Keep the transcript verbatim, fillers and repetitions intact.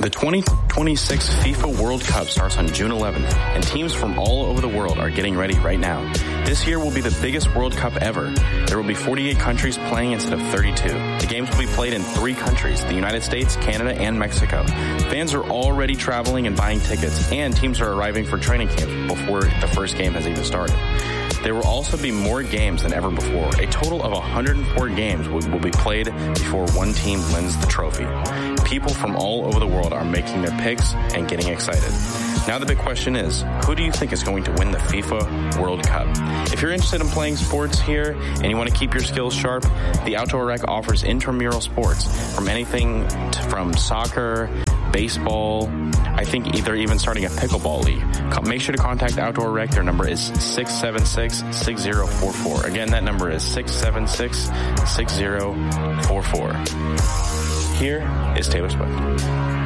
The twenty twenty-six FIFA World Cup starts on June eleventh, and teams from all over the world are getting ready right now. This year will be the biggest World Cup ever. There will be forty-eight countries playing instead of thirty-two. The games will be played in three countries, the United States, Canada, and Mexico. Fans are already traveling and buying tickets, and teams are arriving for training camp before the first game has even started. There will also be more games than ever before. A total of one hundred four games will, will be played before one team wins the trophy. People from all over the world are making their picks and getting excited. Now the big question is, who do you think is going to win the FIFA World Cup? If you're interested in playing sports here and you want to keep your skills sharp, the Outdoor Rec offers intramural sports from anything to, from soccer, baseball, I think they're even starting a pickleball league. Make sure to contact Outdoor Rec. Their number is six seven six, six zero four four. Again, that number is six seven six, six zero four four. Here is Taylor Swift.